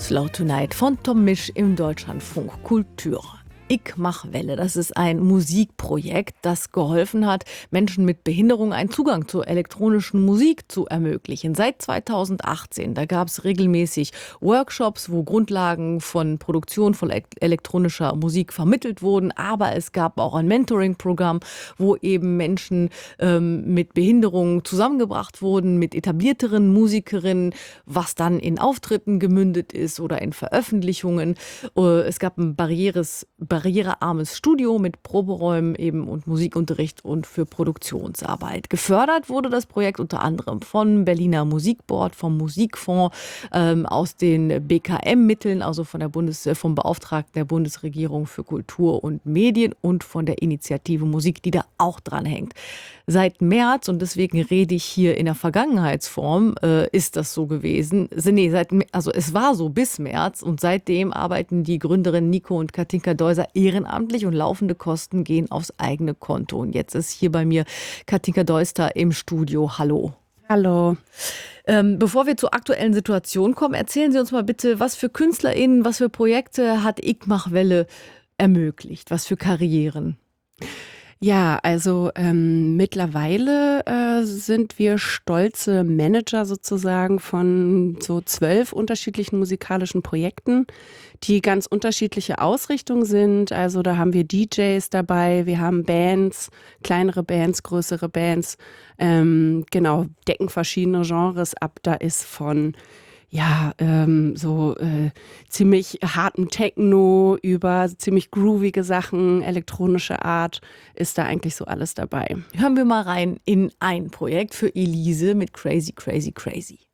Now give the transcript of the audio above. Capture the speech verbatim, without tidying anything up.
Slow Tonight von Tom Misch im Deutschlandfunk Kultur. Ich mach Welle, das ist ein Musikprojekt, das geholfen hat, Menschen mit Behinderung einen Zugang zur elektronischen Musik zu ermöglichen. Seit zweitausendachtzehn, da gab es regelmäßig Workshops, wo Grundlagen von Produktion von elektronischer Musik vermittelt wurden, aber es gab auch ein Mentoring-Programm, wo eben Menschen ähm, mit Behinderung zusammengebracht wurden, mit etablierteren Musikerinnen, was dann in Auftritten gemündet ist oder in Veröffentlichungen. Es gab ein barrieres barrierearmes Studio mit Proberäumen eben und Musikunterricht und für Produktionsarbeit. Gefördert wurde das Projekt unter anderem von Berliner Musikboard, vom Musikfonds, ähm, aus den B K M-Mitteln, also von der Bundes, vom Beauftragten der Bundesregierung für Kultur und Medien und von der Initiative Musik, die da auch dran hängt. Seit März, und deswegen rede ich hier in der Vergangenheitsform, äh, ist das so gewesen. Nee, seit, also es war so bis März und seitdem arbeiten die Gründerinnen Nico und Katinka Deuser ehrenamtlich und laufende Kosten gehen aufs eigene Konto. Und jetzt ist hier bei mir Katinka Deuster im Studio. Hallo. Hallo. Ähm, bevor wir zur aktuellen Situation kommen, erzählen Sie uns mal bitte, was für KünstlerInnen, was für Projekte hat Ich mach Welle ermöglicht? Was für Karrieren? Ja, also ähm, mittlerweile äh, sind wir stolze Manager sozusagen von so zwölf unterschiedlichen musikalischen Projekten, die ganz unterschiedliche Ausrichtungen sind. Also da haben wir D Js dabei, wir haben Bands, kleinere Bands, größere Bands, ähm, genau, decken verschiedene Genres ab. Da ist von ja, ähm, so äh, ziemlich harten Techno über ziemlich groovige Sachen, elektronische Art, ist da eigentlich so alles dabei. Hören wir mal rein in ein Projekt für Elise mit Crazy, Crazy, Crazy.